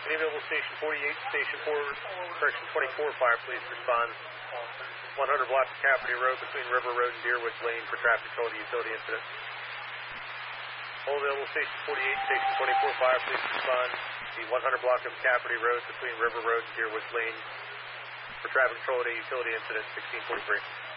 Any available Station 48, Station 4, correction 24 fire, please respond. 100 block of Cafferty Road between River Road and Deerwoods Lane for traffic control to utility incident. All available Station 48, Station 24 fire, please respond. The 100 block of Cafferty Road between River Road and Deerwoods Lane for traffic control to utility incident 1643.